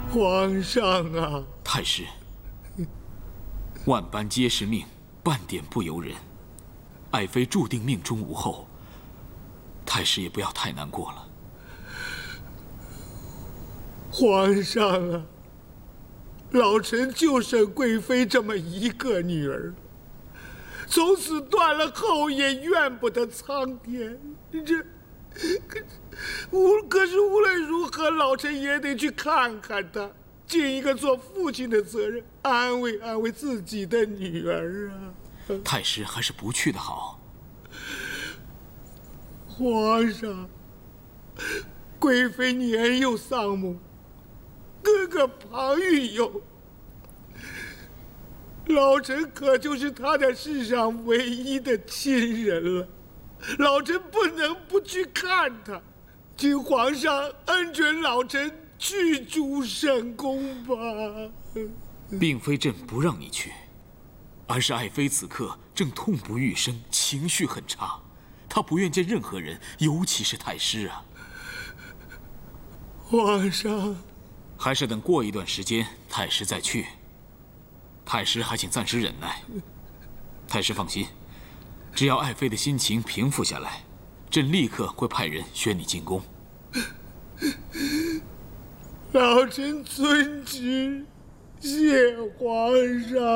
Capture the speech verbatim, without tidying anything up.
皇上啊！ 太师，万般皆是命，半点不由人。爱妃注定命中无后，太师也不要太难过了。 皇上啊，老臣就剩贵妃这么一个女儿，从此断了后也怨不得苍天。这可无可是无论如何，老臣也得去看看她，尽一个做父亲的责任，安慰安慰自己的女儿啊。 太师还是不去的好。 皇上，贵妃年幼丧母，哥哥庞玉有，老臣可就是她在世上唯一的亲人了，老臣不能不去看她，请皇上恩准老臣去主圣宫吧。 并非朕不让你去，而是爱妃此刻正痛不欲生，情绪很差，她不愿见任何人，尤其是太师啊。 皇上， 还是等过一段时间，太师再去。太师还请暂时忍耐。太师放心，只要爱妃的心情平复下来，朕立刻会派人宣你进宫。 老臣遵旨，谢皇上。